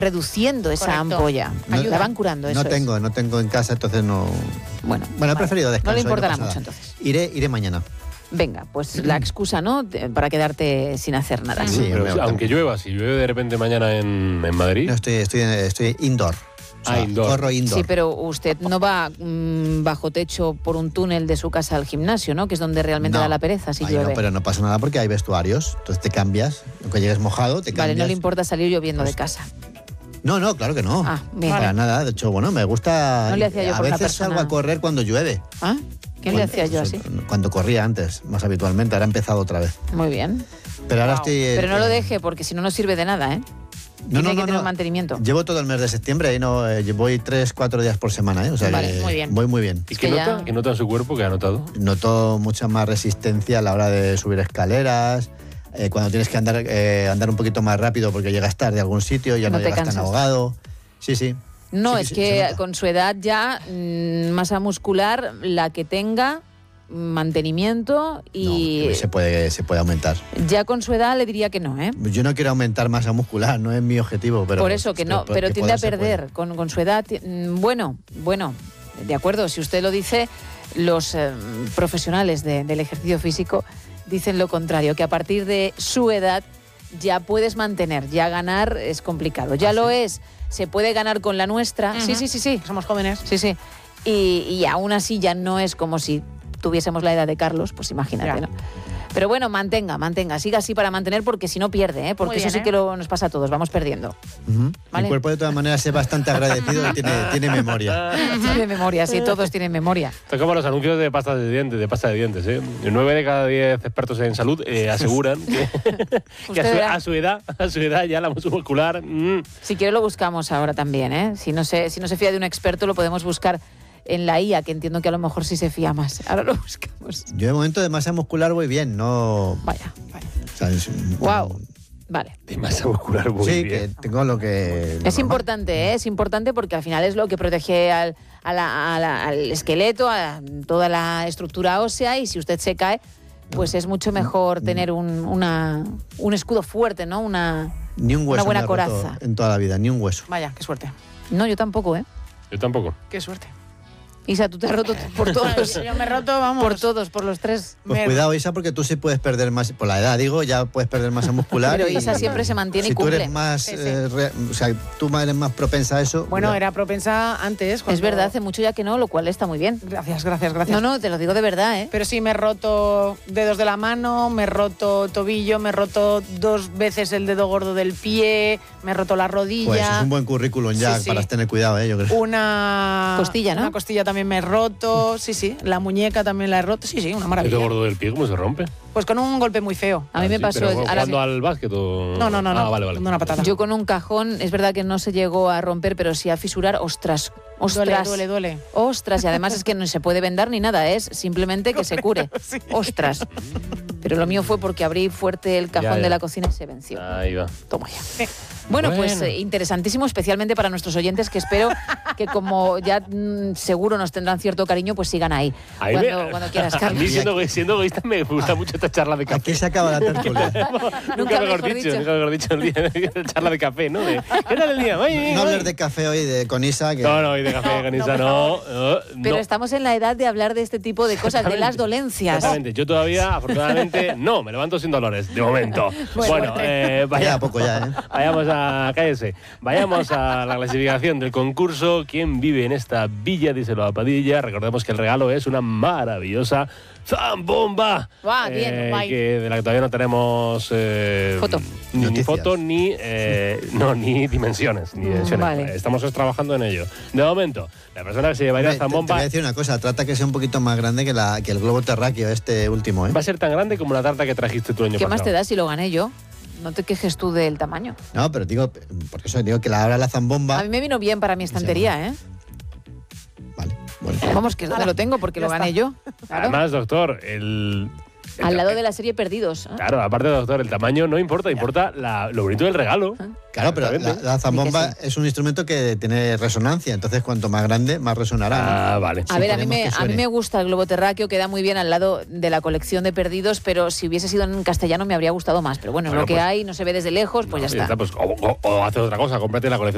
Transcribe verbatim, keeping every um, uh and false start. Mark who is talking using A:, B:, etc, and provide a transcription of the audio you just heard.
A: reduciendo esa
B: Correcto.
A: ampolla.
B: Ayuda.
A: La van curando, eso
C: No tengo,
A: es.
C: no tengo en casa, entonces no...
A: Bueno,
C: Bueno, he
A: vale.
C: preferido descansar.
A: No le importará mucho, entonces.
C: Iré, iré mañana.
A: Venga, pues la excusa, ¿no? De- Para quedarte sin hacer nada.
C: Sí,
D: Pero,
C: me-
D: aunque llueva, si llueve de repente mañana en, en Madrid.
C: No, estoy, estoy, estoy indoor. O sea,
D: Ah, indoor.
C: Corro indoor.
A: Sí, pero usted no va mm, bajo techo por un túnel de su casa al gimnasio, ¿no? Que es donde realmente
C: No.
A: da la pereza si
C: Ay,
A: llueve.
C: no, pero no pasa nada porque hay vestuarios. Entonces te cambias, aunque llegues mojado, te
A: Vale,
C: cambias.
A: no le importa salir lloviendo de casa.
C: No, no, claro que no.
A: Ah, bien.
C: Para nada. De hecho, bueno, me gusta...
A: No le hacía yo
C: a
A: por una
C: veces salgo
A: persona-
C: a correr cuando llueve.
A: ¿Ah? ¿Qué le
C: Cuando-
A: hacía yo así?
C: Cuando corría antes, más habitualmente. Ahora he empezado otra vez.
A: Muy bien.
C: Pero ahora
B: Wow.
C: estoy...
A: Pero no lo deje porque si no, no sirve de nada, ¿eh?
C: No,
A: Tiene
C: no,
A: que
C: no,
A: tener
C: no.
A: un mantenimiento.
C: Llevo todo el mes de septiembre y no eh, voy tres, cuatro días por semana, ¿eh? O sea
A: Vale,
C: que
A: muy bien.
C: voy muy bien.
D: ¿Y
A: Es
D: qué
A: que ya-
D: nota? ¿Qué nota en su cuerpo que ha notado?
C: Noto mucha más resistencia a la hora de subir escaleras, eh, cuando tienes que andar, eh, andar un poquito más rápido porque llegas tarde a algún sitio, ya
A: No
C: no,
A: te
C: llegas tan
A: cansas.
C: ahogado. Sí, sí.
A: No,
C: Sí,
A: es
C: sí, se
A: que
C: nota.
A: con su edad ya mm, masa muscular, la que tenga, mantenimiento y
C: No, se puede, se puede aumentar.
A: ya con su edad le diría que no, ¿eh?
C: Yo no quiero aumentar masa muscular, no es mi objetivo. Pero
A: Por eso que no,
C: que-
A: pero
C: que
A: tiende a
C: poder se puede.
A: perder con, con su edad. ti- mm, Bueno, bueno, de acuerdo, si usted lo dice, los eh, profesionales de- del ejercicio físico dicen lo contrario, que a partir de su edad ya puedes mantener, ya ganar es complicado. Ya
C: ¿Ah,
A: lo
C: sí?
A: es, se puede ganar con la nuestra. Sí,
B: Ujú.
A: sí, sí, sí.
B: Somos jóvenes.
A: Sí, sí. Y, y aún así ya no es como si tuviésemos la edad de Carlos, pues imagínate,
B: Ya.
A: ¿no? Pero bueno, mantenga, mantenga, siga así para mantener porque si no pierde, ¿eh? Porque
B: Muy
A: eso
B: bien,
A: sí
B: ¿eh?
A: que lo, nos pasa a todos, vamos perdiendo.
C: Ujú.
A: Vale.
C: Mi cuerpo de todas maneras es bastante agradecido y tiene, tiene memoria.
A: Tiene memoria, sí, todos tienen memoria.
D: Esto es como los anuncios de pasta de dientes, de pasta de dientes, ¿eh? Nueve de cada diez expertos en salud eh, aseguran que, que a,
A: Usted
D: su,
A: verá.
D: a su edad, a su edad ya la masa muscular. mm,
A: Si quiere lo buscamos ahora también, ¿eh? Si no se, si no se fía de un experto lo podemos buscar en la I A, que entiendo que a lo mejor sí se fía más. Ahora lo buscamos.
C: Yo de momento de masa muscular voy bien, no...
A: Vaya, vaya.
C: o sea, es-
A: Wow. Vale.
D: de masa muscular muy
C: sí,
D: bien.
C: que tengo lo que... lo
A: Es
C: normal.
A: importante, ¿eh? Es importante porque al final es lo que protege al, a la- a la- al esqueleto, a toda la estructura ósea, y si usted se cae, pues es mucho mejor tener un, una, un escudo fuerte, ¿no? Una...
C: Ni un hueso
A: una buena
C: me he roto
A: coraza.
C: en toda la vida, ni un hueso.
B: Vaya, qué suerte.
A: No, yo tampoco, ¿eh?
D: Yo tampoco.
B: Qué suerte.
A: Isa, tú te has roto por todos.
B: Yo me he roto, vamos.
A: Por todos, por los tres.
C: Pues
B: Me-
C: cuidado, Isa, porque tú sí puedes perder más, por la edad digo, ya puedes perder masa muscular.
A: Pero
C: y-
A: Isa siempre se mantiene
C: si
A: y cumple.
C: tú eres más,
B: Sí, sí.
C: eh, re- o sea, tú eres más propensa a eso.
B: Bueno,
C: cuidado.
B: era propensa antes. cuando-
A: Es verdad, hace mucho ya que no, lo cual está muy bien.
B: Gracias, gracias, gracias.
A: No, no, te lo digo de verdad, ¿eh?
B: Pero sí, me he roto dedos de la mano, me he roto tobillo, me he roto dos veces el dedo gordo del pie, me he roto la rodilla.
C: Pues es un buen currículum ya
B: Sí, sí.
C: para tener cuidado, ¿eh? Yo creo.
B: Una
A: Costilla, ¿no?
B: Una costilla también me he roto, sí, sí. La muñeca también la he roto, sí, sí, una
D: ¿El
B: maravilla.
D: dedo gordo del pie cómo se rompe?
B: Pues con un golpe muy feo.
A: A mí
D: Ah,
A: me
D: sí,
A: pasó...
D: pero
A: a la-
D: ¿Jugando al básquet o...?
B: No, no, no,
D: Ah,
B: no.
D: vale, vale.
B: Dando una patada.
A: Yo con un cajón, es verdad que no se llegó a romper, pero sí a fisurar. Ostras, ostras.
B: Duele, duele, duele.
A: Ostras, y además es que no se puede vendar ni nada, es simplemente que se cure.
B: Sí.
A: Ostras. Pero lo mío fue porque abrí fuerte el cajón
D: Ya, ya.
A: de la cocina y se venció.
D: Ahí va.
A: Toma ya. Bueno, pues
D: Bueno.
A: eh, interesantísimo, especialmente para nuestros oyentes, que espero que como ya mm, seguro nos tendrán cierto cariño, pues sigan ahí.
D: Ahí
A: Cuando,
D: me-
A: cuando quieras,
D: A mí,
A: Carlos.
D: siendo, siendo egoísta, me gusta mucho esta charla de café.
C: Aquí se acaba la tertulia.
D: Nunca mejor,
A: mejor
D: dicho,
A: dicho.
D: nunca mejor dicho, el día, charla de café, ¿no? De, ¿qué tal el día? Ay,
C: No
D: ay.
C: hablar de café hoy de, con Isa. Que...
D: No, no, y de café con Isa no. no,
A: Pero
D: no.
A: estamos en la edad de hablar de este tipo de cosas, de las dolencias.
D: Exactamente. Yo todavía, afortunadamente, no, me levanto sin dolores, de momento. Bueno, eh, vaya,
C: Queda poco ya, ¿eh?
D: vayamos a... Cállese. Vayamos a la clasificación del concurso. ¿Quién vive en esta villa? Díselo a Padilla. Recordemos que el regalo es una maravillosa zambomba.
B: Guau, bien, guay.
D: que de la que todavía no tenemos... eh,
A: Foto.
D: Ni, ni
C: Noticias.
D: foto, ni... eh, no, ni dimensiones. Ni dimensiones.
A: Vale.
D: Estamos trabajando en ello. De momento, la persona que se llevaría
C: Hombre,
D: la
C: te, te voy
D: zambomba
C: a decir una cosa, trata que sea un poquito más grande que, la, que el globo terráqueo este último, ¿eh?
D: va a ser tan grande como la tarta que trajiste tú el año
A: ¿Qué
D: pasado.
A: más te da si lo gané yo? No te quejes tú del tamaño.
C: No, pero digo, por eso digo que la, ahora la zambomba...
A: A mí me vino bien para mi estantería, ¿eh?
C: Vale, bueno.
A: Vamos, que es donde lo tengo porque
B: Ya
A: lo
B: está.
A: gané yo. Claro.
D: Además, doctor, el... el
A: Al lado
D: ta-
A: de la serie Perdidos. ¿eh?
D: Claro, aparte, doctor, el tamaño no importa, importa la- lo bonito del regalo.
C: Claro, pero la,
D: Exactamente.
C: la zambomba
A: Di que
C: es un instrumento que tiene resonancia, entonces cuanto más grande, más resonará. ¿no?
D: Ah, vale.
A: A
C: Sí,
A: ver, a mí,
C: queremos
A: me,
C: que
A: a mí
C: suene.
A: me gusta el globo terráqueo, queda muy bien al lado de la colección de Perdidos, pero si hubiese sido en castellano me habría gustado más. Pero bueno,
D: Bueno,
A: lo que
D: pues-
A: hay, no se ve desde lejos, pues
D: No,
A: ya está.
D: pues, o, o- o haces otra cosa, cómprate la colección